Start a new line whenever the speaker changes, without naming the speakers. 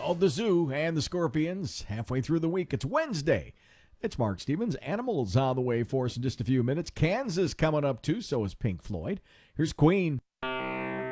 of the Zoo and the Scorpions. Halfway through the week, it's Wednesday. It's Mark Stevens. Animals on the way for us in just a few minutes. Kansas coming up too, so is Pink Floyd. Here's Queen.